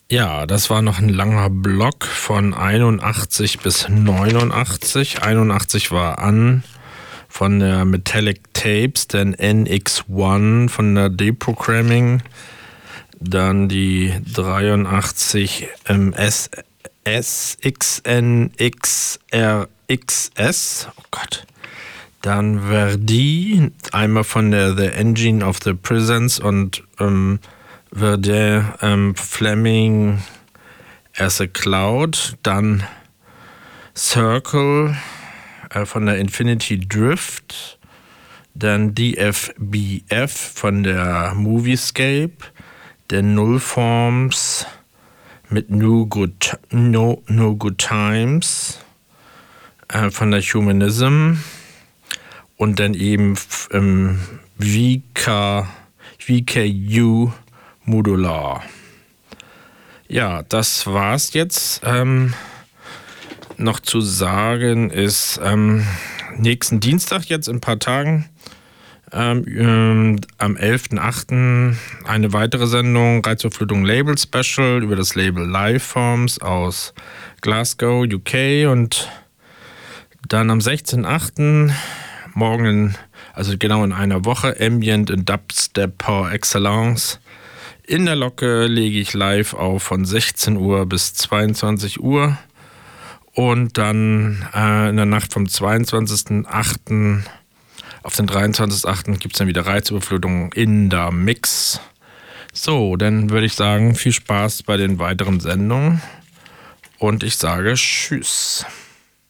Ja, das war noch ein langer Block von 81 bis 89. 81 war an von der Metallic Tapes, dann NX1 von der Deprogramming, dann die 83 SXNXRXS, oh Gott. Dann Verdi, einmal von der The Engine of the Prisons und Verdun, Fleming as a Cloud, dann Circle von der Infinity Drift, dann DFBF von der Moviescape, der Nullforms mit No Good Times von der Humanism und dann eben VKU Modular. Ja, das war's jetzt. Noch zu sagen ist, nächsten Dienstag, jetzt in ein paar Tagen, am 11.08. eine weitere Sendung, Reizüberflutung Label Special über das Label Lifeforms aus Glasgow, UK, und dann am 16.08. morgen, also genau in einer Woche, Ambient und Dubstep par excellence. In der Locke lege ich live auf von 16 Uhr bis 22 Uhr. Und dann in der Nacht vom 22.08. auf den 23.08. gibt es dann wieder Reizüberflutung in der Mix. So, dann würde ich sagen, viel Spaß bei den weiteren Sendungen. Und ich sage Tschüss.